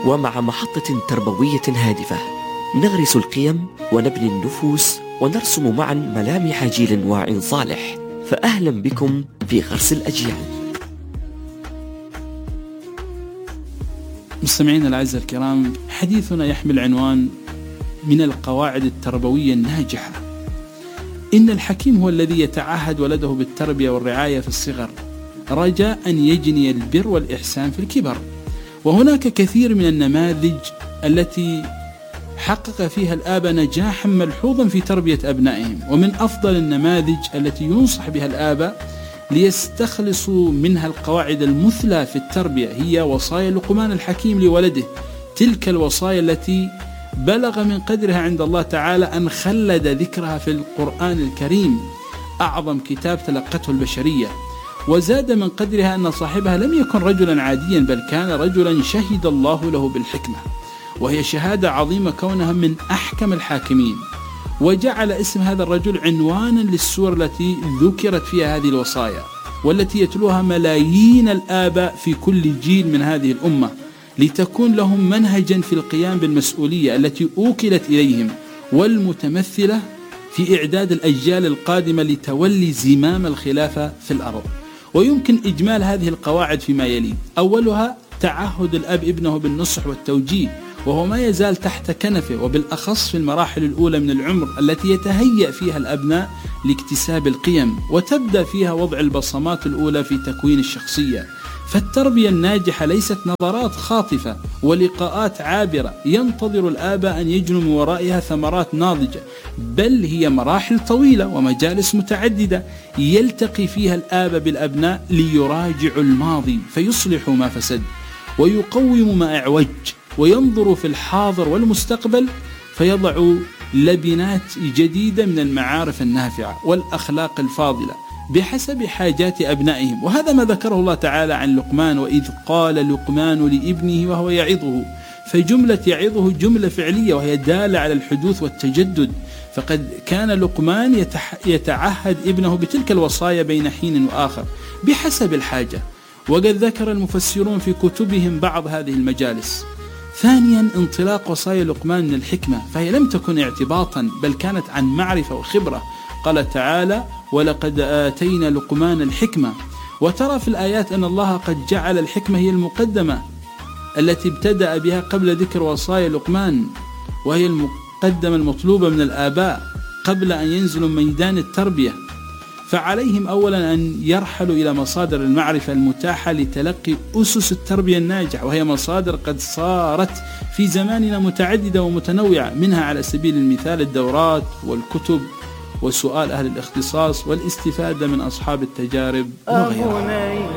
ومع محطة تربوية هادفة نغرس القيم ونبني النفوس ونرسم معا ملامح جيل واع صالح. فأهلا بكم في غرس الأجيال. مستمعينا الأعزاء الكرام، حديثنا يحمل عنوان من القواعد التربوية الناجحة. إن الحكيم هو الذي يتعهد ولده بالتربية والرعاية في الصغر رجاء أن يجني البر والإحسان في الكبر. وهناك كثير من النماذج التي حقق فيها الآباء نجاحا ملحوظا في تربية أبنائهم، ومن أفضل النماذج التي ينصح بها الآباء ليستخلصوا منها القواعد المثلى في التربية هي وصايا لقمان الحكيم لولده، تلك الوصايا التي بلغ من قدرها عند الله تعالى أن خلد ذكرها في القرآن الكريم، أعظم كتاب تلقته البشرية. وزاد من قدرها أن صاحبها لم يكن رجلا عاديا، بل كان رجلا شهد الله له بالحكمة، وهي شهادة عظيمة كونها من أحكم الحاكمين. وجعل اسم هذا الرجل عنوانا للسور التي ذكرت فيها هذه الوصايا، والتي يتلوها ملايين الآباء في كل جيل من هذه الأمة، لتكون لهم منهجا في القيام بالمسؤولية التي أوكلت إليهم، والمتمثلة في إعداد الأجيال القادمة لتولي زمام الخلافة في الأرض. ويمكن إجمال هذه القواعد فيما يلي: أولها تعهد الأب ابنه بالنصح والتوجيه، وهو ما يزال تحت كنفه، وبالأخص في المراحل الأولى من العمر التي يتهيأ فيها الأبناء لاكتساب القيم، وتبدأ فيها وضع البصمات الأولى في تكوين الشخصية. فالتربية الناجحة ليست نظرات خاطفة ولقاءات عابرة ينتظر الآباء أن يجنوا من ورائها ثمرات ناضجة، بل هي مراحل طويلة ومجالس متعددة يلتقي فيها الآباء بالأبناء ليراجعوا الماضي فيصلحوا ما فسد، ويقوموا ما أعوج، وينظروا في الحاضر والمستقبل فيضعوا لبنات جديدة من المعارف النافعة والأخلاق الفاضلة بحسب حاجات أبنائهم. وهذا ما ذكره الله تعالى عن لقمان: وإذ قال لقمان لابنه وهو يعظه. فجملة يعظه جملة فعلية وهي دالة على الحدوث والتجدد، فقد كان لقمان يتعهد ابنه بتلك الوصايا بين حين وآخر بحسب الحاجة، وقد ذكر المفسرون في كتبهم بعض هذه المجالس. ثانيا، انطلاق وصايا لقمان من الحكمة، فهي لم تكن اعتباطا بل كانت عن معرفة وخبرة. قال تعالى: ولقد آتينا لقمان الحكمة. وترى في الآيات أن الله قد جعل الحكمة هي المقدمة التي ابتدأ بها قبل ذكر وصايا لقمان، وهي المقدمة المطلوبة من الآباء قبل أن ينزلوا ميدان التربية. فعليهم أولا أن يرحلوا إلى مصادر المعرفة المتاحة لتلقي أسس التربية الناجحة، وهي مصادر قد صارت في زماننا متعددة ومتنوعة، منها على سبيل المثال الدورات والكتب وسؤال أهل الاختصاص والاستفادة من أصحاب التجارب وغيرها.